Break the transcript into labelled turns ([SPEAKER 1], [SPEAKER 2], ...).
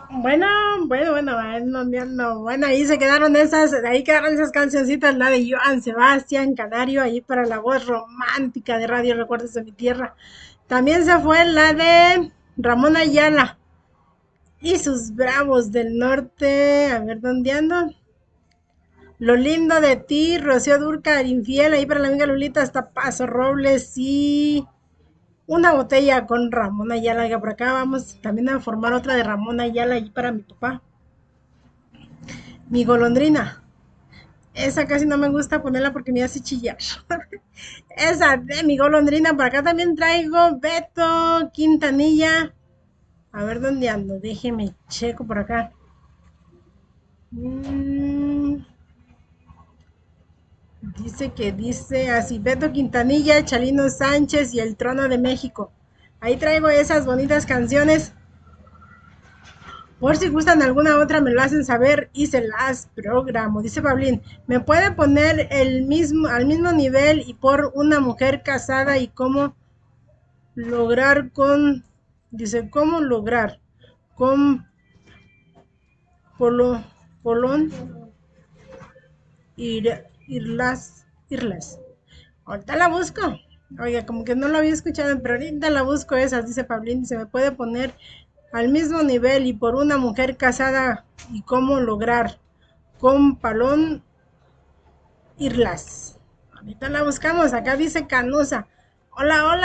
[SPEAKER 1] Bueno, bueno, ahí quedaron esas cancioncitas, la de Joan Sebastián Canario, ahí para la voz romántica de Radio Recuerdos de mi Tierra. También se fue la de Ramón Ayala y sus Bravos del Norte, a ver dónde ando. Lo lindo de ti, Rocío Dúrcal, infiel, ahí para la amiga Lolita, hasta Paso Robles y una botella con Ramón Ayala, que por acá vamos también a formar otra de Ramón Ayala ahí para mi papá. Mi golondrina. Esa casi no me gusta ponerla porque me hace chillar. Esa de mi golondrina. Por acá también traigo Beto Quintanilla. A ver dónde ando. Déjeme checo por acá. Mm, dice así: Beto Quintanilla, Chalino Sánchez y El Trono de México. Ahí traigo esas bonitas canciones. Por si gustan alguna otra, me lo hacen saber y se las programo. Dice Pablín, ¿me puede poner al mismo nivel y por una mujer casada y cómo lograr con, dice, cómo lograr con Polo, Polón, irlas? Ahorita la busco. Oiga, como que no lo había escuchado, pero ahorita la busco esas, dice Pablín, se me puede poner al mismo nivel y por una mujer casada y cómo lograr con Palón Irlas. Ahorita la buscamos, acá dice Canusa. Hola, hola.